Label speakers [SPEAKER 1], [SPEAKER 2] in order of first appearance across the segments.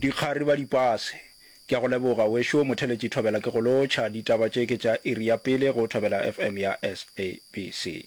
[SPEAKER 1] dikgari ba dipase ke go leboga wešo motheletši thobela ke go lotšha ditaba tše ke tša iri ya pele go thobela FM ya SABC.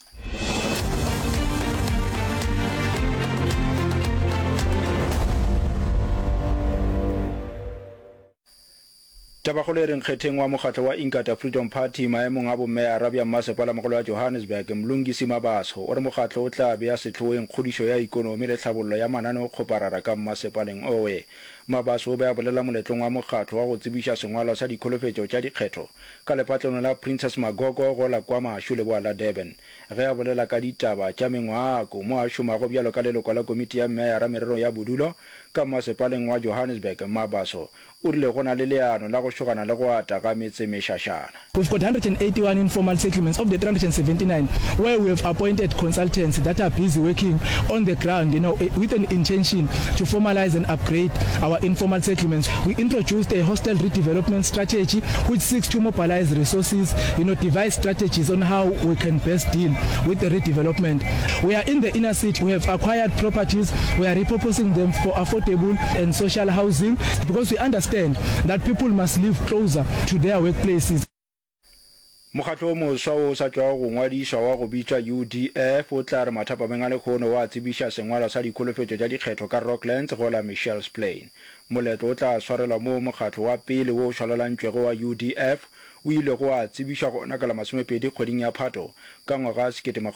[SPEAKER 1] Tabagolo e reng kgetheng wa mokgatlo wa Inkatha Freedom Party maemong a bomme Arabia Masepala mogolo wa Johannesburg Mlungisi Mabaso o re mokgatlo o tla bea setlhoeng kgodišo ya ikonomi le tlhabollo ya mananeo kgoparara ka Masepaleng owe. Mabaso o be a bolela moletlong wa mokgatlo wa go tsebiša sengwalwa sa dikholofetšo tša dikgetho ka lepatlelo la Princess Magogo go la kwa Mashu le boa la Durban ge a bolela ka ditaba tša mengwako mo a šomago bjalo ka leloko la komiti ya meya merero ya bodulo ka Masepaleng wa Johannesburg. Mabaso o rile go na le leano la go šogana le go ata ka metse mešašana.
[SPEAKER 2] We've got 181 informal settlements of the 379 where we have appointed consultants that are busy working on the ground, with an intention to formalize and upgrade our informal settlements. We introduced a hostel redevelopment strategy which seeks to mobilize resources, devise strategies on how we can best deal with the redevelopment. We are in the inner city. We have acquired properties. We are repurposing them for affordable and social housing because we understand that people must live closer to their workplaces.
[SPEAKER 1] Mokgatlo o moswa o sa tšwa go ngwadišwa wa go bitša UDF o tla re mathapameng a lekgono wa tsebiša sengwalwa sa dikholofetšo tša dikgetho ka Rocklands go la Michelle's Plain. Moletlo o tla swarelwa mo mokgatlo wa pele wo o šwalelantšwego wa UDF o ile go a tsebiša gona ka la 20 kgweding ya Phato ka ngwaga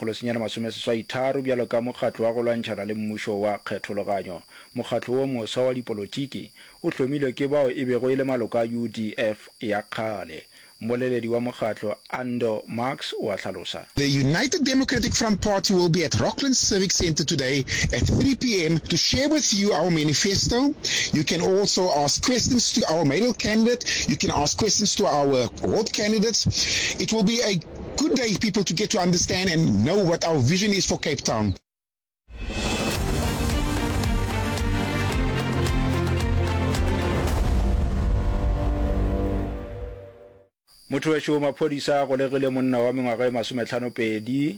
[SPEAKER 1] 1933 bjalo ka mokgatlo wa go lwantšhana le mmušo wa kgethologanyo. Mokgatlo wo moswa wa dipolotiki o hlomilwe ke bao e bego e le maloko a UDF ya kgale. Moleledi wa mokgatlo Ando Marx wa tlhalosa.
[SPEAKER 3] The United Democratic Front Party will be at Rocklands Civic Centre today at 3 p.m. to share with you our manifesto. You can also ask questions to our mayoral candidate. You can ask questions to our ward candidates. It will be a good day, people, to get to understand and know what our vision is for Cape Town.
[SPEAKER 1] Motho wešo maphodisa go legile monna wa mengwaga e 52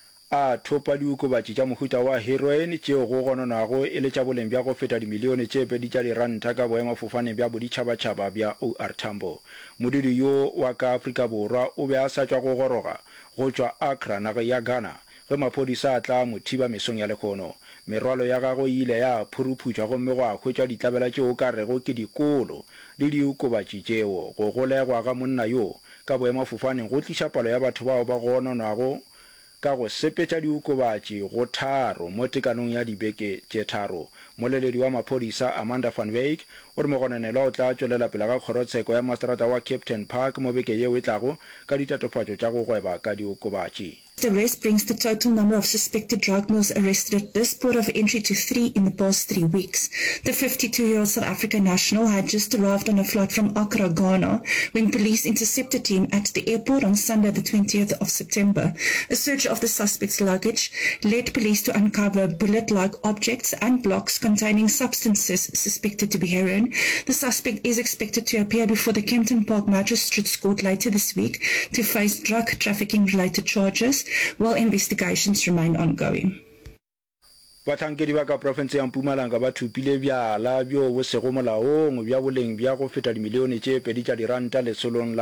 [SPEAKER 1] a thopa diokobatši tša mohuta wa heroin tšeo go gononago e le tša boleng bja go feta dimilione tše 2 tša diranta ka boemafofane bja boditšhabatšhaba bja OR Tambo. Modudi yo wa ka Afrika Borwa o be a sa tšwa go goroga go tšwa Accra nageng ya Ghana ge maphodisa a tla mothiba mesong ya lekgono. Merwalo ya gago ile ya phuruputšwa gomme go a hwetša ditlabela tšeo ka rego ke dikolo le diokobatši tšeo. Go golegwa ga monna yo ka boemafofaneng go tliša palo ya batho bao ba gononwago ka go sepetša diokobatši go 3 mo tekanong ya dibeke tše 3. Moleledi wa maphodisa Amanda van Wyk o re mogononelo o tla tšwelela pele ga kgorotsheko ya masterata wa Captain Park mo beke yeo e tlago ka ditatofatšo tša go gweba ka diokobatši.
[SPEAKER 4] The arrest brings the total number of suspected drug mules arrested at this port of entry to 3 in the past 3 weeks. The 52-year-old South African national had just arrived on a flight from Accra, Ghana, when police intercepted him at the airport on Sunday, the 20th of September. A search of the suspect's luggage led police to uncover bullet-like objects and blocks containing substances suspected to be heroin. The suspect is expected to appear before the Kempton Park Magistrates Court later this week to face drug trafficking-related charges, while investigations remain ongoing.
[SPEAKER 1] Batlhankedi ba ka province ya Mpumalanga ba thupile bjala bjo bo sego molaong bja boleng bja go feta dimilione tše 2 tša diranta lesolong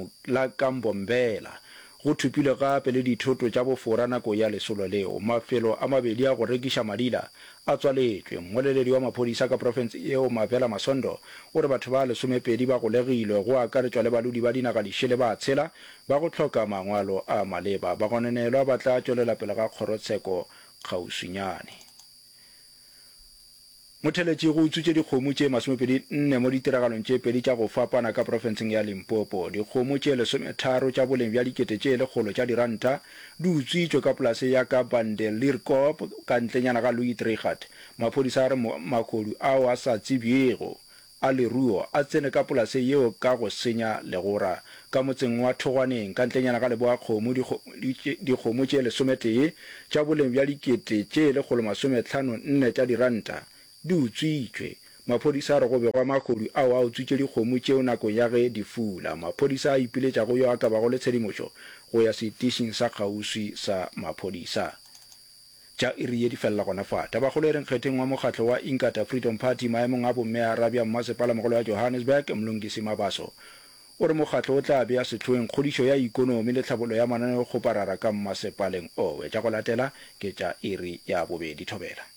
[SPEAKER 1] la Kambombela. Go thupile gape le dithoto tša bofora nako ya lesolo leo. Mafelo a mabedi a go rekiša madila a tswaletšwe. Moleledi wa maphodisa ka province eo Mavela Masondo o re batho ba 12 ba go legilwe go akaretšwa le balodi ba dinaga dišele ba tshela ba go hloka mangwalo a maleba. Ba gononelwa ba tla tšwelela pele ga kgorotsheko kgauswinyane. Motheletši go utswitše dikgomo tše 24 mo ditiragalong tše 2 tša go fapana ka profenseng ya Limpopo. Dikgomo tše 13 tša boleng bja dikete tše 100 tša diranta di utswitšwe ka polase ya ka Bandelierkop ka ntlenyana ga Louis Trichardt. Maphodisa a re makodu ao a sa tsebiego a leruo a tsene ka polase yeo ka go senya legora ka motseng wa Thogwaneng ka ntlenyana ga Leboa kgomo. Dikgomo tše 11 tša boleng bja dikete tše 154 tša diranta di utswitšwe. Maphodisa a re go begwa makodu ao a utswitše dikgomo tšeo nako ya ge di fula. Maphodisa a ipiletša go yo a ka bago le tshedimošo go ya setišing sa kgauswi sa maphodisa. tša iri ye di fella gona fa tabagolo e reng kgetheng wa mokgatlo wa Inkatha Freedom Party maemong a bomme a Arabia mmasepala mogolo wa Johannesburg Mlungisi Mabaso o re mokgatlo o tla bea setlhoeng kgodišo ya ikonomi le tlhabolo ya mananeo go parara ka mmasepaleng owe tša go latela ke tša iri ya bobedi thobela